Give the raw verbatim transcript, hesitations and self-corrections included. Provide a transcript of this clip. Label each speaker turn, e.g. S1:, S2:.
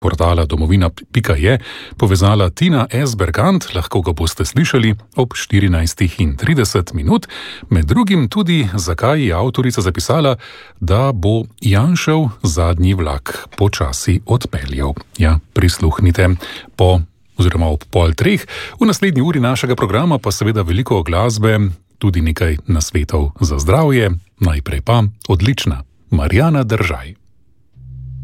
S1: portala domovina pika je povezala Tina S. Bergant, lahko ga boste slišali ob štirinajstih in trideset minut, med drugim tudi, zakaj je avtorica zapisala, da bo Janšev zadnji vlak počasi odpeljal. Ja, prisluhnite po oziroma ob pol treh, v naslednji uri našega programa pa seveda veliko glasbe, tudi nekaj nasvetov za zdravje, najprej pa odlična Marjana Držaj.